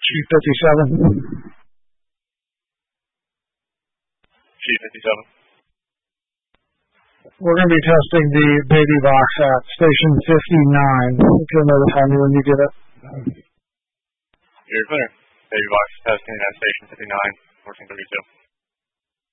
Sheet 57. Sheet 57. We're going to be testing the baby box at station 59. If you'll notify me when you get it. You're clear. Baby box testing at station 59, 1432.